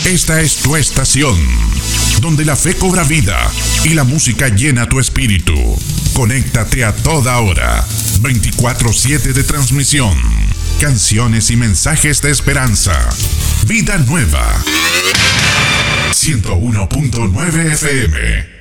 Esta es tu estación, donde la fe cobra vida y la música llena tu espíritu. Conéctate a toda hora, 24/7 de transmisión, canciones y mensajes de esperanza. Vida Nueva, 101.9 FM.